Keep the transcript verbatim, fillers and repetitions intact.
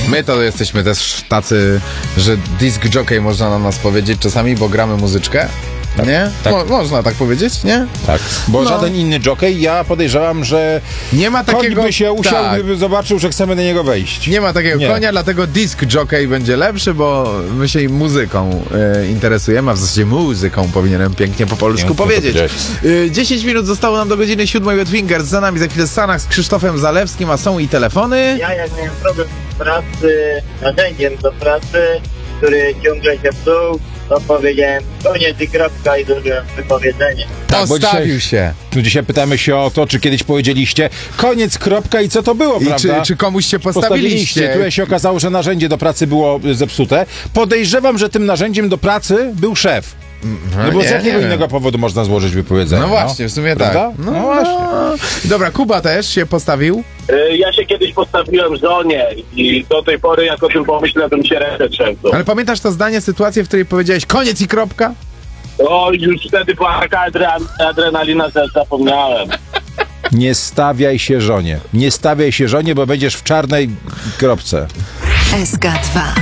My to jesteśmy też tacy, że disc jockey można na nas powiedzieć czasami, bo gramy muzyczkę. Tak, Nie? tak. Mo- można tak powiedzieć, nie? Tak, bo No. żaden inny jockey, ja podejrzewam, że Nie ma takiego... koń by się usiadł, tak. gdyby zobaczył, że chcemy do niego wejść. Nie ma takiego Nie. konia, dlatego disc jockey będzie lepszy, bo my się muzyką e, interesujemy, a w zasadzie muzyką powinienem pięknie po polsku Pięknie powiedzieć. powiedziałeś. E, dziesięć minut zostało nam do godziny siódmej. Wetwingers za nami, za chwilę Sanach z Krzysztofem Zalewskim, a są i telefony. Ja jak miałem problem z pracy, narzędziem do pracy, który ciągle się psuł, to powiedziałem koniec i kropka i zrobiłem wypowiedzenie. Tak, bo Postawił się. Tu dzisiaj pytamy się o to, czy kiedyś powiedzieliście koniec, kropka i co to było, I prawda? czy, czy komuś się postawiliście? Tu się okazało, że narzędzie do pracy było zepsute. Podejrzewam, że tym narzędziem do pracy był szef. No bo nie, z jakiego nie wiem. innego powodu można złożyć wypowiedzenie? No właśnie, w sumie Prawda? tak. No, właśnie. Dobra, Kuba też się postawił. Y, Ja się kiedyś postawiłem żonie i do tej pory jak o tym pomyślę, to mi się ręce trzęsą. Ale pamiętasz to zdanie, sytuację, w której powiedziałeś koniec i kropka? O, już wtedy była taka adre- adrenalina, że zapomniałem. Nie stawiaj się żonie. Nie stawiaj się żonie, bo będziesz w czarnej kropce. S K dwa.